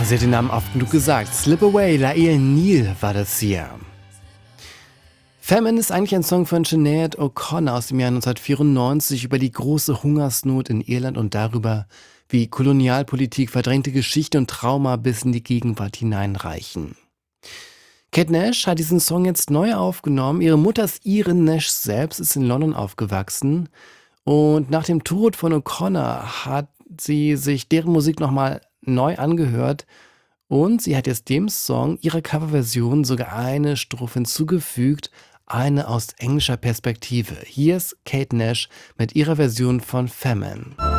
Sie hat den Namen oft genug gesagt. Slip Away, Lael Neal war das hier. Famine ist eigentlich ein Song von Sinead O'Connor aus dem Jahr 1994 über die große Hungersnot in Irland und darüber, wie Kolonialpolitik verdrängte Geschichte und Trauma bis in die Gegenwart hineinreichen. Kate Nash hat diesen Song jetzt neu aufgenommen. Ihre Mutter ist Iren Nash selbst, ist in London aufgewachsen. Und nach dem Tod von O'Connor hat sie sich deren Musik nochmal neu angehört. Und sie hat jetzt dem Song ihrer Coverversion sogar eine Strophe hinzugefügt, eine aus englischer Perspektive. Hier ist Kate Nash mit ihrer Version von Famine.